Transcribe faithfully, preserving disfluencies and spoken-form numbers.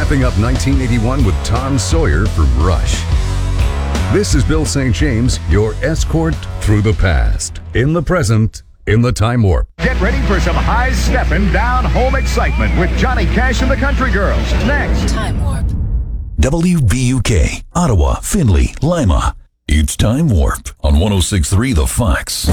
wrapping up nineteen eighty-one with Tom Sawyer from Rush. This is Bill Saint James, your escort through the past, in the present, in the time warp. Get ready for some high-stepping, down-home excitement with Johnny Cash and the Country Girls. Next. Time Warp. W B U K, Ottawa, Findlay, Lima. It's Time Warp on one oh six point three The Fox.